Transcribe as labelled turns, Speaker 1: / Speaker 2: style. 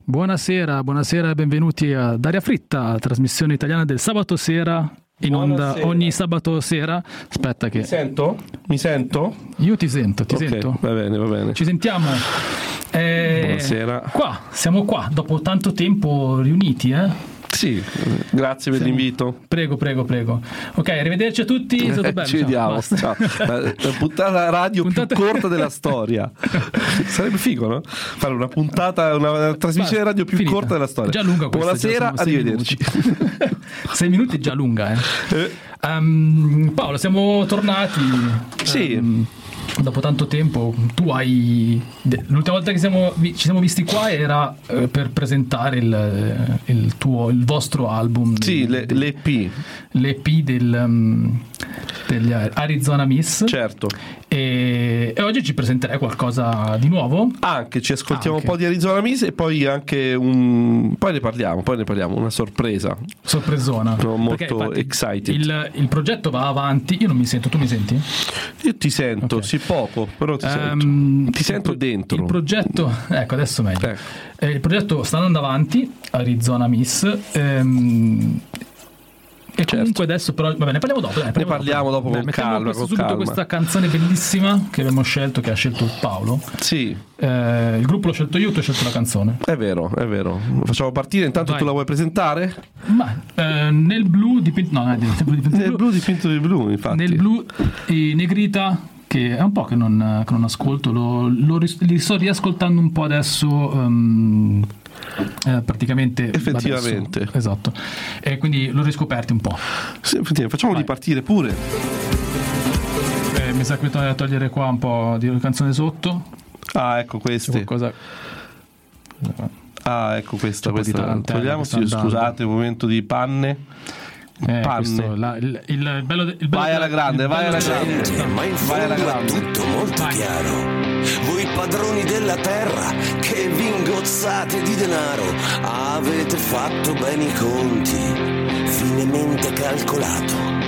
Speaker 1: Buonasera e benvenuti ad Aria Fritta, trasmissione italiana del sabato sera, in onda ogni sabato sera. Aspetta che...
Speaker 2: Mi sento?
Speaker 1: Io ti sento.
Speaker 2: Va bene.
Speaker 1: Ci sentiamo.
Speaker 2: Buonasera.
Speaker 1: Siamo qua, dopo tanto tempo riuniti,
Speaker 2: Sì, grazie per l'invito.
Speaker 1: Prego. Ok, arrivederci a tutti. È stato bello.
Speaker 2: Ci vediamo. Ciao. La puntata radio più corta della storia. Sarebbe figo, no? Fare una trasmissione radio più corta della storia.
Speaker 1: Già lunga questa.
Speaker 2: Buonasera, arrivederci.
Speaker 1: 6 minuti è già lunga, Paolo, siamo tornati.
Speaker 2: Sì.
Speaker 1: Dopo tanto tempo, l'ultima volta che ci siamo visti qua era per presentare il vostro album.
Speaker 2: Sì, l'EP
Speaker 1: degli Arizona Miss.
Speaker 2: Certo.
Speaker 1: E oggi ci presenterai qualcosa di nuovo.
Speaker 2: Anche ci ascoltiamo un po' di Arizona Miss e poi anche poi ne parliamo, una sorpresona. Sono molto excited.
Speaker 1: Il progetto va avanti. Io non mi sento, tu mi senti?
Speaker 2: Io ti sento,
Speaker 1: okay.
Speaker 2: Sì, poco, però ti sento. Ti sento dentro.
Speaker 1: Il progetto, ecco, adesso meglio. Il progetto sta andando avanti, Arizona Miss. E comunque adesso però ne parliamo dopo. Ne parliamo dopo con calma. Subito questa canzone bellissima che abbiamo scelto, che ha scelto Paolo.
Speaker 2: Sì.
Speaker 1: Il gruppo l'ho scelto io, tu hai scelto la canzone.
Speaker 2: È vero. Facciamo partire, intanto. Vai. Tu la vuoi presentare?
Speaker 1: Ma nel blu dipinto.
Speaker 2: Nel blu dipinto di blu, infatti.
Speaker 1: Nel blu Negrita, che è un po' che non ascolto, li sto riascoltando un po' adesso. Praticamente
Speaker 2: effettivamente
Speaker 1: adesso, esatto, e quindi l'ho riscoperti un po'.
Speaker 2: Sì, facciamoli partire pure.
Speaker 1: Mi sa che bisogna togliere qua un po' di canzone sotto.
Speaker 2: Ecco queste. Ecco questa. Togliamoci, scusate, un momento di panne. Il bello
Speaker 3: vai alla grande. Ma in fondo è tutto molto chiaro. Voi padroni della terra che vi ingozzate di denaro, avete fatto bene i conti, finemente calcolato.